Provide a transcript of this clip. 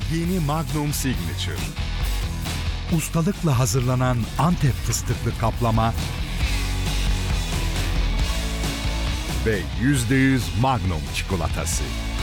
Yeni Magnum Signature. Ustalıkla hazırlanan Antep fıstıklı kaplama ve %100 Magnum çikolatası.